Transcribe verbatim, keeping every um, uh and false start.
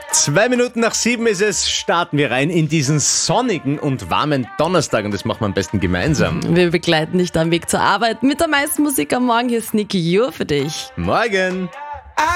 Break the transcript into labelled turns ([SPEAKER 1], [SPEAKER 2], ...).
[SPEAKER 1] Zwei Minuten nach sieben ist es, starten wir rein in diesen sonnigen und warmen Donnerstag und das machen wir am besten gemeinsam.
[SPEAKER 2] Wir begleiten dich am Weg zur Arbeit mit der meisten Musik am Morgen. Hier ist Niki You für dich.
[SPEAKER 1] Morgen!